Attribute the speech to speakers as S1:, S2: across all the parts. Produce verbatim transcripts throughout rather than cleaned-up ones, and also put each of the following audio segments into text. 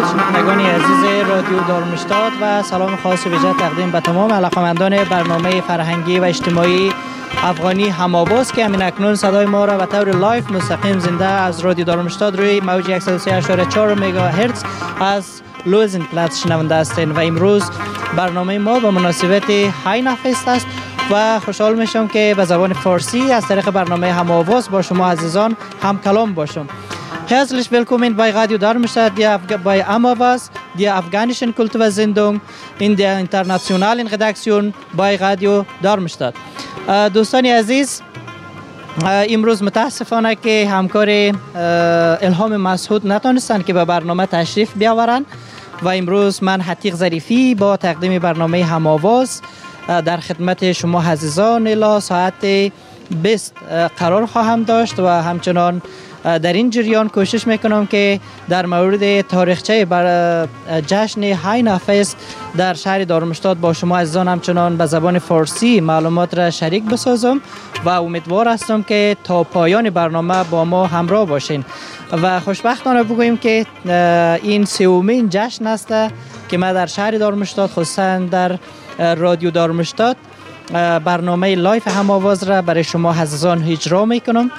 S1: شنوندگان عزیز رادیو دارمشتاد و سلام خاص ویژه تقدیم به تمام علاقه‌مندان برنامه فرهنگی و اجتماعی افغانی هم‌آواز که همین اکنون صدای ما را به طور لایف مستقیم زنده از رادیو دارمشتاد روی موج صد و سه اشاره چهار مگاهرتز از لوزن پلاتس شنونده هستین و امروز برنامه ما به مناسبت هاینا فست است و خوشحال میشم که به زبان فارسی از طریق برنامه هم‌آواز با شما عزیزان هم کلام باشم. Herzlich willkommen bei Radio Darmstadt, die Af- bei Amavas, der afghanischen Kultursendung in der internationalen Redaktion bei Radio Darmstadt. دوستان عزیز، امروز متاسفانه که همکار الهام مسعود نتونستن که به برنامه تشریف بیاورن و امروز من حتیق ظریفی با تقدیم برنامه هم‌آواز در خدمت شما عزیزان الی ساعت بیست قرار خواهم داشت و همچنان در این جریان کوشش میکنم که در مورد تاریخچه بر جشن هاینا فست در شهر دارمشتاد با شما عزیزان همچنان به زبان فارسی معلومات را شریک بسازم و امیدوار هستم که تا پایان برنامه با ما همراه باشین و خوشبختانه بگوییم که این سومین جشن است که ما در شهر دارمشتاد خصوصا در رادیو دارمشتاد برنامه لایف هم‌آواز را برای شما عزیزان اجرا میکنم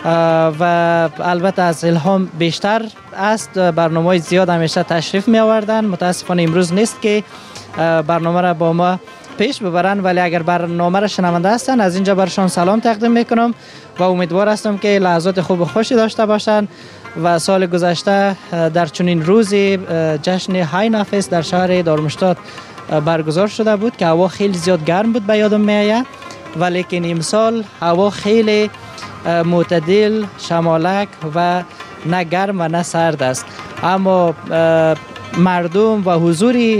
S1: و البته از الهام بیشتر است. برنامه زیاد همیشه تشریف می آوردن، متاسفانه امروز نیست که برنامه را با ما پیش ببرن، ولی اگر برنامه را شنونده هستن از اینجا برشان سلام تقدیم میکنم و امیدوار هستم که لحظات خوب و خوشی داشته باشن و سال گذشته در چنین روزی جشن هاینا فست در شهر دارمشتاد برگزار شده بود که هوا خیلی زیاد گرم بود به یادم میآید، ولی امسال هوا خیلی معتدل، شمالک و نه گرم و نه سرد است، اما مردم و حضور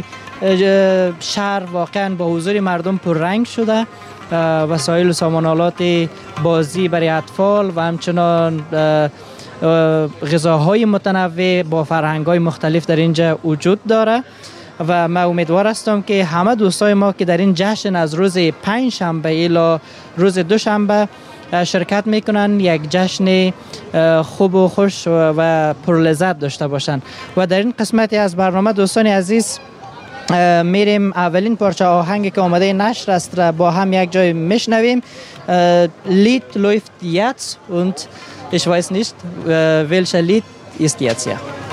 S1: شهر واقعا با حضور مردم پررنگ شده. وسایل و سامانالات بازی برای اطفال و همچنان غذاهای متنوع با فرهنگ‌های مختلف در اینجا وجود داره و من امیدوار هستم که همه دوستای ما که در این جشن از روز پنج شنبه الی روز دوشنبه شرکت میکنن یک جشن خوب و خوش و پرلذت داشته باشن. و در این قسمتی از برنامه دوستان عزیز میریم اولین پارچه آهنگی که آماده نشر است را با هم یک جای میشنویم. Lied läuft jetzt und ich weiß nicht welcher Lied ist jetzt, ja.